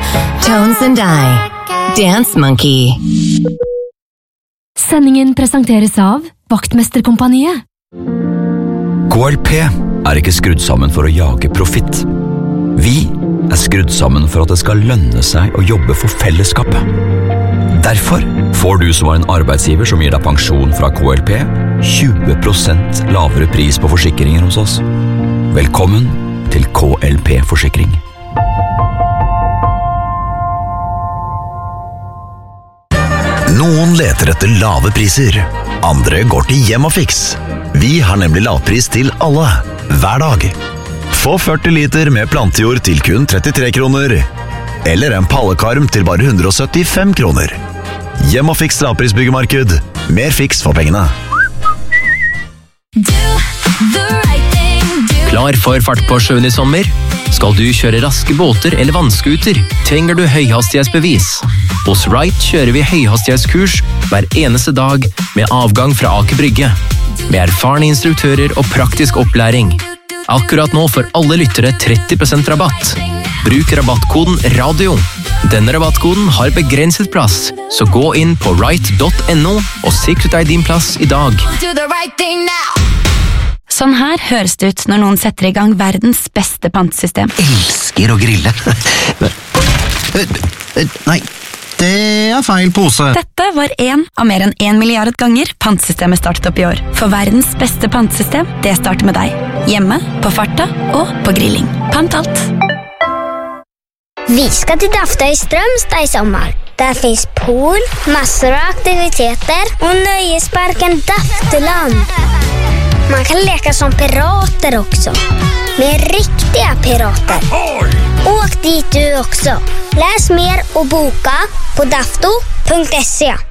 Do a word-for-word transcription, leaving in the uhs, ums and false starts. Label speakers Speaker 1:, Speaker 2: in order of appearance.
Speaker 1: Tones and I. Dance Monkey.
Speaker 2: Sendingen presenteres av Vaktmesterkompaniet.
Speaker 3: K L P er ikke skrudd sammen for å jage profitt. Vi er skrudd sammen for at det skal lønne seg å jobbe for fellesskapet. Derfor får du som er en arbeidsgiver som gir deg pensjon fra K L P, tjue prosent lavere pris på forsikringer hos oss. Velkommen til K L P-forsikring.
Speaker 4: Noen leter etter lave priser, andre går til Hjem og Fix. Vi har nemlig lavpris til alle, hver dag. Få førti liter med plantejord til kun trettitre kroner, eller en pallekarm til bare hundre og syttifem kroner. Hjem og Fix lavprisbyggemarked, mer fiks for pengene.
Speaker 5: Klar for fart på sjøen i sommer? Skal du kjøre raske båter eller vannskuter, trenger du høyhastighetsbevis. Hos Wright kjører vi høyhastighetskurs hver eneste dag med avgang fra Aker Brygge. Med erfarne instruktører og praktisk opplæring. Akkurat nå får alle lyttere tretti prosent rabatt. Bruk rabattkoden RADIO. Denne rabattkoden har begrenset plass, så gå inn på wright punktum no og sikre deg din plass i dag.
Speaker 6: Sånn her høres det ut når noen setter i gang verdens beste pantesystem.
Speaker 7: Elsker å grille. Nei, det er feil pose.
Speaker 6: Dette var en av mer enn en milliard ganger pantesystemet startet opp i år. For verdens beste pantesystem, det starter med deg. Hjemme, på farta og på grilling. Pant alt.
Speaker 8: Vi ska till Dafta i Strömstad i sommar. Där finns pool, massor av aktiviteter och nöjesparken Dafteland. Man kan leka som pirater också. Med riktiga pirater. Åk dit du också. Läs mer och boka på dafto punkt se.